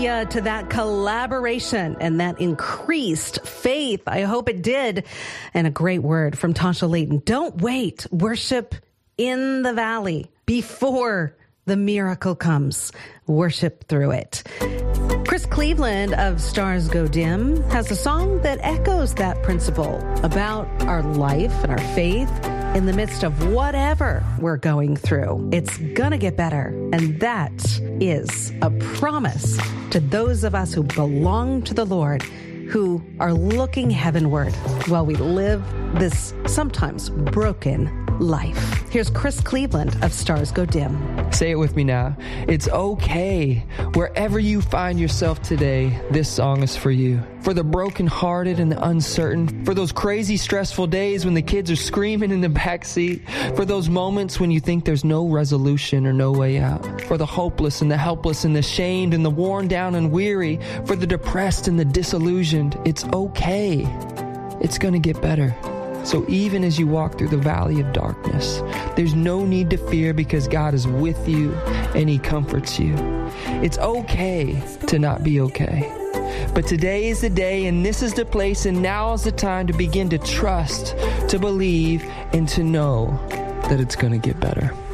hallelujah to that collaboration and that increased faith. I hope it did. And a great word from Tasha Layton. Don't wait. Worship in the valley before the miracle comes. Worship through it. Chris Cleveland of Stars Go Dim has a song that echoes that principle about our life and our faith in the midst of whatever we're going through. It's gonna get better. And that is a promise to those of us who belong to the Lord, who are looking heavenward while we live this sometimes broken life. Here's Chris Cleveland of Stars Go Dim. Say it with me now. It's okay. Wherever you find yourself today, this song is for you. For the brokenhearted and the uncertain. For those crazy, stressful days when the kids are screaming in the backseat. For those moments when you think there's no resolution or no way out. For the hopeless and the helpless and the shamed and the worn down and weary. For the depressed and the disillusioned. It's okay. It's going to get better. So even as you walk through the valley of darkness, there's no need to fear because God is with you and He comforts you. It's okay to not be okay. But today is the day and this is the place and now is the time to begin to trust, to believe, and to know that it's going to get better.